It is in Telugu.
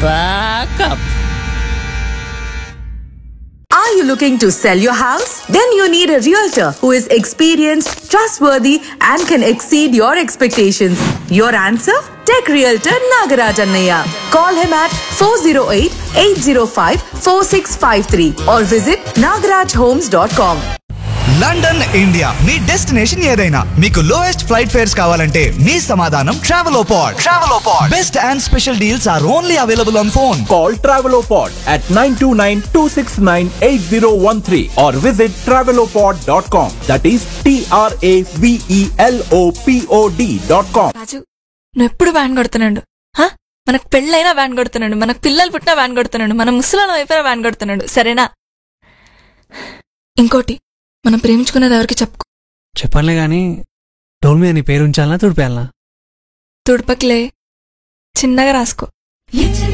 Backup. Are you looking to sell your house? Then you need a realtor who is experienced, trustworthy, and can exceed your expectations. Your answer? Tech Realtor Nagaraj Annaya. Call him at 408-805-4653 or visit nagarajhomes.com. London India me destination ఏదైనా మీకు లోయెస్ట్ ఫ్లైట్ ఫేర్స్ కావాలంటే మీ సమాధానం Travelopod. Best and special deals are only available on phone. Call Travelopod at 929-269-8013 or visit travelopod.com. That is TRAVELOPOD.com. రాజు నువ్వు ఎప్పుడు వ్యాన్ కొడుతున్నాడు? మనకు పెళ్ళైనా వ్యాన్ కొడుతున్నాడు, మనకు పిల్లలు పుట్టినా వ్యాన్ కొడుతున్నాడు, మన ముసలాళ్ళం అయిపోయినా వ్యాన్ కొడుతున్నాడు. సరేనా? ఇంకోటి, మనం ప్రేమించుకున్నది ఎవరికి చెప్పుకో. చెప్పనులే గాని డోల్ మీద నీ పేరు ఉంచాలనా తుడిపేయాలనా? తుడపకిలే, చిన్నగా రాసుకో.